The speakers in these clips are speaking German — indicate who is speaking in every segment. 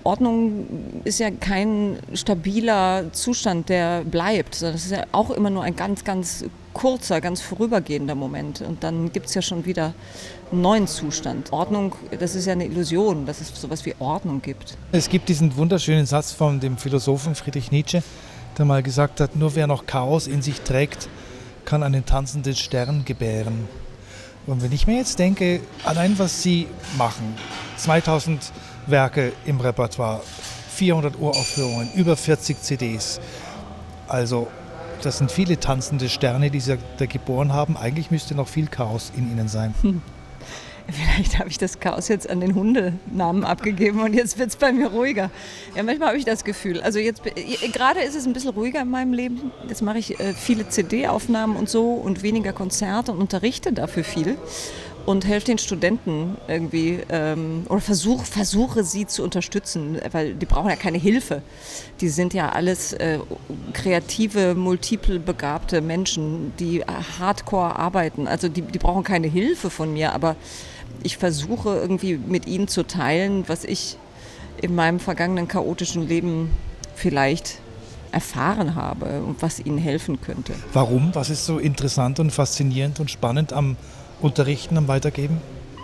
Speaker 1: Ordnung ist ja kein stabiler Zustand, der bleibt, sondern es ist ja auch immer nur ein ganz, ganz kurzer, ganz vorübergehender Moment. Und dann gibt es ja schon wieder einen neuen Zustand. Ordnung, das ist ja eine Illusion, dass es sowas wie Ordnung gibt.
Speaker 2: Es gibt diesen wunderschönen Satz von dem Philosophen Friedrich Nietzsche, der mal gesagt hat, nur wer noch Chaos in sich trägt, kann einen tanzenden Stern gebären. Und wenn ich mir jetzt denke, allein was Sie machen, 2000 Werke im Repertoire, 400 Uraufführungen, über 40 CDs, also das sind viele tanzende Sterne, die Sie da geboren haben. Eigentlich müsste noch viel Chaos in Ihnen sein.
Speaker 1: Vielleicht habe ich das Chaos jetzt an den Hundenamen abgegeben und jetzt wird es bei mir ruhiger. Ja, manchmal habe ich das Gefühl. Also jetzt gerade ist es ein bisschen ruhiger in meinem Leben. Jetzt mache ich viele CD-Aufnahmen und so und weniger Konzerte und unterrichte dafür viel und helfe den Studenten irgendwie oder versuche sie zu unterstützen, weil die brauchen ja keine Hilfe. Die sind ja alles kreative, multiple begabte Menschen, die hardcore arbeiten. Also die brauchen keine Hilfe von mir, aber ich versuche irgendwie mit ihnen zu teilen, was ich in meinem vergangenen chaotischen Leben vielleicht erfahren habe und was ihnen helfen könnte.
Speaker 2: Warum? Was ist so interessant und faszinierend und spannend am Unterrichten, am Weitergeben?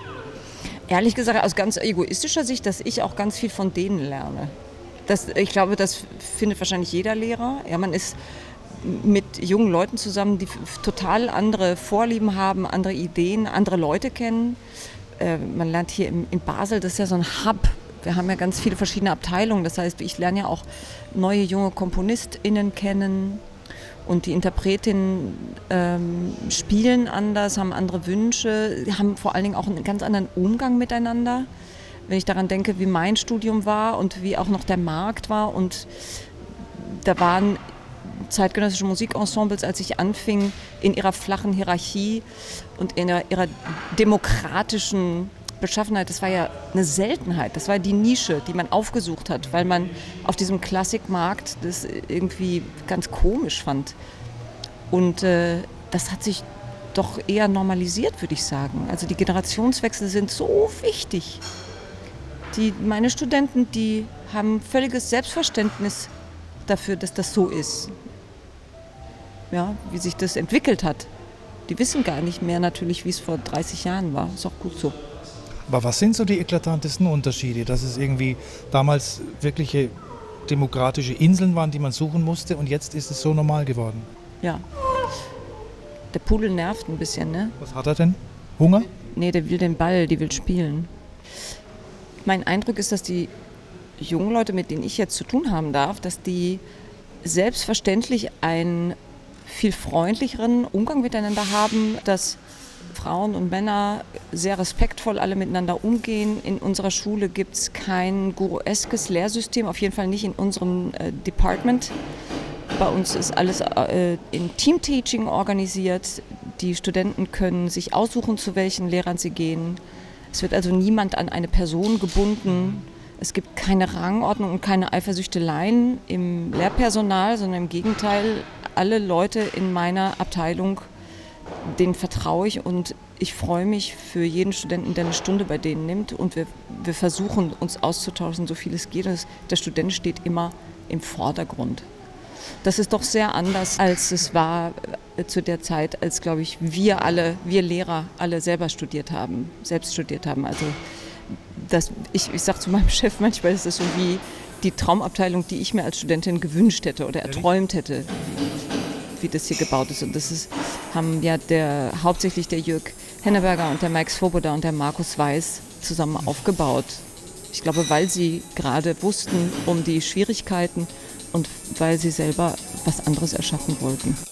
Speaker 1: Ehrlich gesagt, aus ganz egoistischer Sicht, dass ich auch ganz viel von denen lerne. Ich glaube, das findet wahrscheinlich jeder Lehrer. Ja, man ist mit jungen Leuten zusammen, die total andere Vorlieben haben, andere Ideen, andere Leute kennen. Man lernt hier in Basel, das ist ja so ein Hub. Wir haben ja ganz viele verschiedene Abteilungen. Das heißt, ich lerne ja auch neue junge KomponistInnen kennen. Und die Interpretinnen spielen anders, haben andere Wünsche, haben vor allen Dingen auch einen ganz anderen Umgang miteinander. Wenn ich daran denke, wie mein Studium war und wie auch noch der Markt war. Und da waren zeitgenössische Musikensembles, als ich anfing, in ihrer flachen Hierarchie und in ihrer demokratischen Beschaffenheit, das war ja eine Seltenheit. Das war die Nische, die man aufgesucht hat, weil man auf diesem Klassikmarkt das irgendwie ganz komisch fand. Und das hat sich doch eher normalisiert, würde ich sagen. Also die Generationswechsel sind so wichtig. Meine Studenten, die haben völliges Selbstverständnis dafür, dass das so ist. Ja, wie sich das entwickelt hat. Die wissen gar nicht mehr natürlich, wie es vor 30 Jahren war. Ist auch gut so.
Speaker 2: Aber was sind so die eklatantesten Unterschiede? Dass es irgendwie damals wirkliche demokratische Inseln waren, die man suchen musste und jetzt ist es so normal geworden.
Speaker 1: Ja. Der Pudel nervt ein bisschen, ne?
Speaker 2: Was hat er denn? Hunger?
Speaker 1: Nee, der will den Ball, die will spielen. Mein Eindruck ist, dass die jungen Leute, mit denen ich jetzt zu tun haben darf, dass die selbstverständlich einen viel freundlicheren Umgang miteinander haben, dass Frauen und Männer sehr respektvoll alle miteinander umgehen. In unserer Schule gibt es kein gurueskes Lehrsystem, auf jeden Fall nicht in unserem Department. Bei uns ist alles in Teamteaching organisiert. Die Studenten können sich aussuchen, zu welchen Lehrern sie gehen. Es wird also niemand an eine Person gebunden. Es gibt keine Rangordnung und keine Eifersüchteleien im Lehrpersonal, sondern im Gegenteil, alle Leute in meiner Abteilung, denen vertraue ich und ich freue mich für jeden Studenten, der eine Stunde bei denen nimmt und wir versuchen uns auszutauschen, so viel es geht. Der Student steht immer im Vordergrund. Das ist doch sehr anders, als es war zu der Zeit, als, glaube ich, wir Lehrer alle selbst studiert haben. Also ich sage zu meinem Chef manchmal, ist das so wie die Traumabteilung, die ich mir als Studentin gewünscht hätte oder erträumt hätte, wie das hier gebaut ist. Und haben ja hauptsächlich der Jörg Henneberger und der Mike Svoboda und der Markus Weiß zusammen aufgebaut. Ich glaube, weil sie gerade wussten um die Schwierigkeiten und weil sie selber was anderes erschaffen wollten.